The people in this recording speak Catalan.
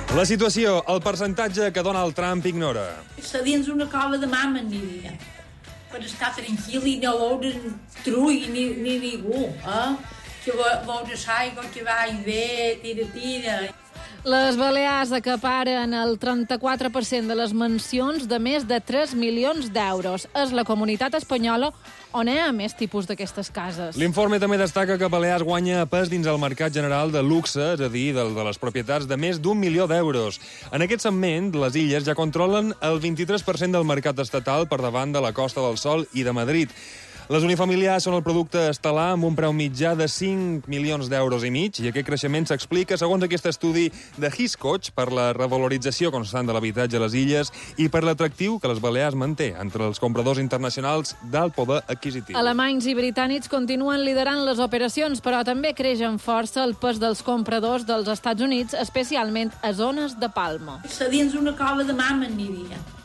La situació, el percentatge que Donald Trump ignora. Està dins una cova de mama aniria, per estar tranquil i no veure trull ni ningú, que veure l'aigua que va i ve, tira. Les Balears acaparen el 34% de les mansions de més de 3 milions d'euros. És la comunitat espanyola on hi ha més tipus d'aquestes cases. L'informe també destaca que Balears guanya pes dins el mercat general de luxe, és a dir, de les propietats de més d'1 milió d'euros. En aquest segment, les illes ja controlen el 23% del mercat estatal per davant de la Costa del Sol i de Madrid. Les unifamiliars són el producte estel·lar amb un preu mitjà de 5 milions d'euros i mig, i aquest creixement s'explica, segons aquest estudi de Hiscox, per la revalorització constant de l'habitatge a les illes i per l'atractiu que les Balears manté entre els compradors internacionals d'alt poder adquisitiu. Alemanys i britànics continuen liderant les operacions, però també creix amb força el pes dels compradors dels Estats Units, especialment a zones de Palma. Està dins una cova de mama aniria.